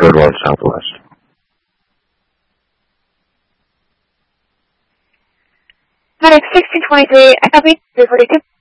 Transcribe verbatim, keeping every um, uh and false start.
Road one Southwest. Medic sixteen twenty-three, I copy. three forty-two.